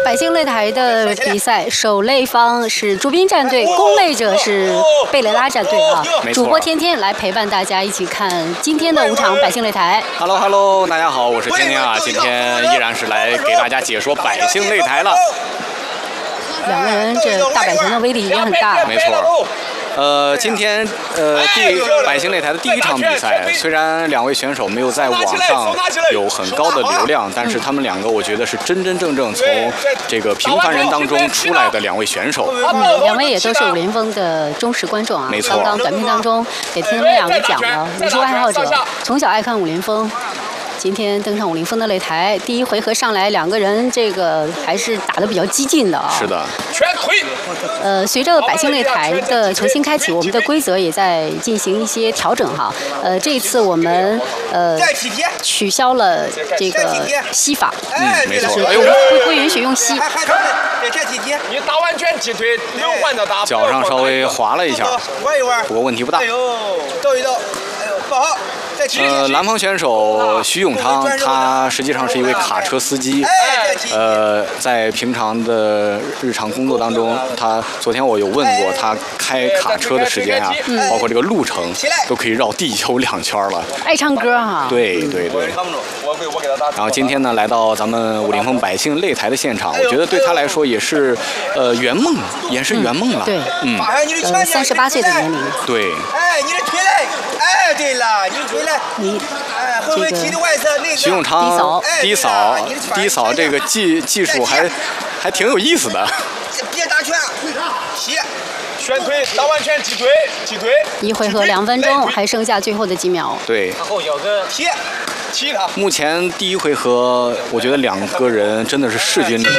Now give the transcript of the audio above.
百姓擂台的比赛，守擂方是朱斌战队，攻擂者是贝雷拉战队啊。主播天天来陪伴大家一起看今天的5场百姓擂台。 Hello， 大家好，我是天天啊，今天依然是来给大家解说百姓擂台了。 两个人这大摆拳的威力也很大。 没错。今天百姓擂台的第1场比赛，虽然2位选手没有在网上有很高的流量，但是他们2个我觉得是真正从这个平凡人当中出来的2位选手。 2位也都是武林风的忠实观众啊。 没错。 刚刚短片当中给听他们2个讲了，武术爱好者，从小爱看武林风。今天登上武林风的擂台，第1回合上来2个人这个还是打得比较激进的啊。 是的。 全推。 随着百姓擂台的重新开启，我们的规则也在进行一些调整哈。这一次我们取消了这个吸法， 没错， 不允许用吸。 你打完拳击腿，流换着打。 脚上稍微滑了一下，不过问题不大。 抖一抖，不好。 蓝方选手徐永昌，他实际上是一位卡车司机。在平常的日常工作当中，昨天我有问过他开卡车的时间啊，包括这个路程都可以绕地球2圈了。 爱唱歌哈。 对。然后今天呢，来到咱们武林风百姓擂台的现场，我觉得对他来说也是圆梦，也是圆梦了。 对，38岁的年龄。 对。 你的腿来，对了，你的腿来。 这个徐永昌低扫这个技术还挺有意思的。 别打拳，踢，旋腿，打完拳击腿。 1回合2分钟，还剩下最后的几秒。 对。 然后脚跟踢他。 目前第1回合，我觉得2个人真的是势均力敌。